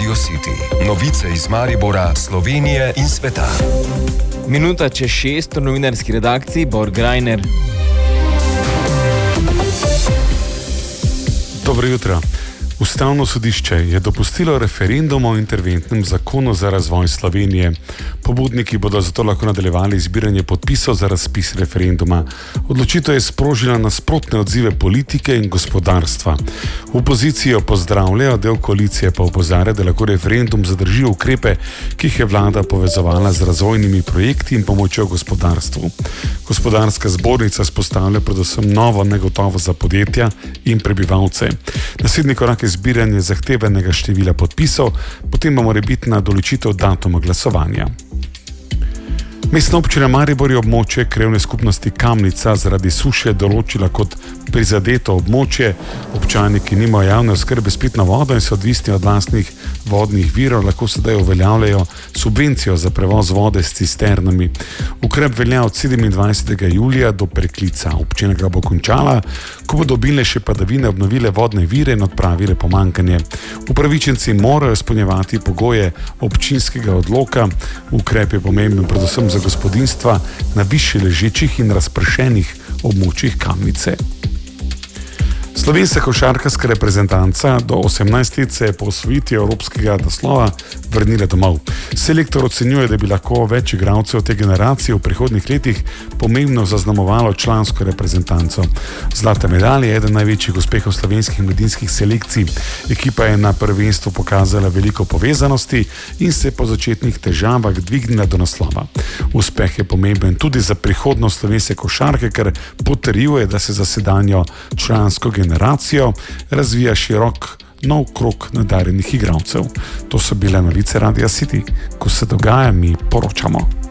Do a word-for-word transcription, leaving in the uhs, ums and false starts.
Radio City. Novice iz Maribora, Slovenije in sveta. Minuta čez šest v novinarski redakciji Bor Grajner. Dobro jutro. Ustavno sodišče je dopustilo referendum o interventnem zakonu za razvoj Slovenije. Pobudniki bodo zato lahko nadaljevali zbiranje podpisov za razpis referenduma. Odločitev je sprožila nasprotne odzive politike in gospodarstva. V opoziciji pozdravljajo, del koalicije pa opozarja, da lahko referendum zadrži ukrepe, ki jih je vlada povezovala z razvojnimi projekti in pomočjo gospodarstvu. Gospodarska zbornica spostavlja predvsem novo negotovost za podjetja in prebivalce. Naslednji korak je zbiranje zahtevanega števila podpisov, potem bomo morebitna določitev datuma glasovanja. Mestna občina Maribor je območje krajevne skupnosti Kamnica zaradi suše določila kot prizadeto območje. Občani, ki nimajo javne oskrbe s pitno vodo in so odvisni od lastnih vodnih virov, lahko sedaj uveljavljajo subvencijo za prevoz vode s cisternami. Ukrep velja od sedemindvajsetega julija do preklica. Občina ga bo končala, ko bodo obilnejše padavine obnovile vodne vire in odpravile pomanjkanje. Upravičenci morajo izpolnjevati pogoje občinskega odloka. Ukrep je pomemben predvsem za gospodinjstva na višje ležečih in razpršenih območjih Kamnice. Slovenska košarkarska reprezentanca do osemnajst let se je po osvojitvi evropskega naslova vrnila domov. Selektor ocenjuje, da bi lahko več igralcev te generacije v prihodnjih letih pomembno zaznamovalo člansko reprezentanco. Zlata medalja je eden največjih uspehov slovenskih mladinskih selekcij. Ekipa je na prvenstvu pokazala veliko povezanosti in se po začetnih težavah dvignila do naslova. Uspeh je pomemben tudi za prihodnost slovenske košarke, ker potrjuje, da se za sedanjo člansko generacijo razvija širok nov krog nadarjenih igralcev. To so bile novice Radia City. Ko se dogaja, mi poročamo.